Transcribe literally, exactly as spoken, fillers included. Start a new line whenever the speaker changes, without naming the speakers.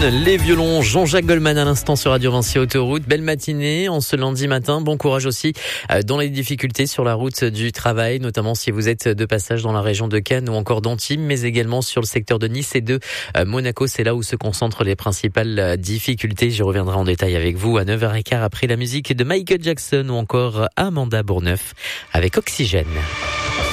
les violons, Jean-Jacques Goldman à l'instant sur Radio Vinci Autoroute. Belle matinée en ce lundi matin. Bon courage aussi dans les difficultés sur la route du travail, notamment si vous êtes de passage dans la région de Cannes ou encore d'Antibes, mais également sur le secteur de Nice et de Monaco. C'est là où se concentrent les principales difficultés. Je reviendrai en détail avec vous à neuf heures quinze après la musique de Michael Jackson ou encore Amanda Bourneuf avec Oxygène.